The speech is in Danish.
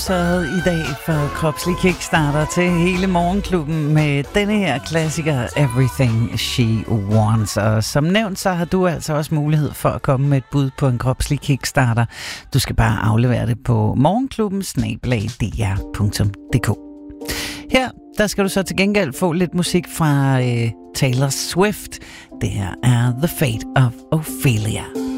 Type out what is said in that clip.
Så i dag for Kropslig Kickstarter til hele morgenklubben med denne her klassiker Everything She Wants. Og som nævnt, så har du altså også mulighed for at komme med et bud på en Kropslig Kickstarter. Du skal bare aflevere det på morgenklubben@dr.dk. Her, der skal du så til gengæld få lidt musik fra Taylor Swift. Det her er The Fate of Ophelia.